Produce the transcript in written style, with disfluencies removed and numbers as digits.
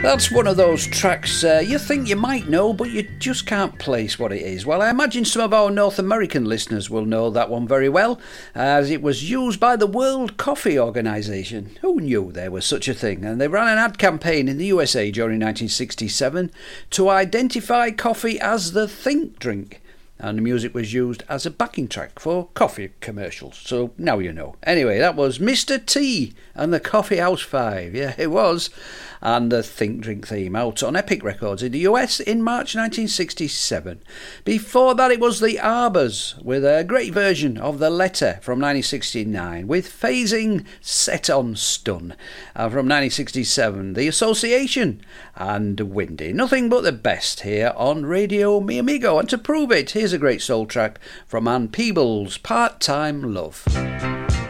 That's one of those tracks you think you might know, but you just can't place what it is. Well, I imagine some of our North American listeners will know that one very well, as it was used by the World Coffee Organization. Who knew there was such a thing? And they ran an ad campaign in the USA during 1967 to identify coffee as the think drink. And the music was used as a backing track for coffee commercials. So now you know. Anyway, that was Mr. T and the Coffee House 5. Yeah, it was. And the Think Drink theme, out on Epic Records in the US in March 1967. Before that, it was the Arbors with a great version of The Letter from 1969 with Phasing Set on Stun. From 1967, The Association and Windy. Nothing but the best here on Radio Mi Amigo. And to prove it, here's a great soul track from Ann Peebles, Part-Time Love.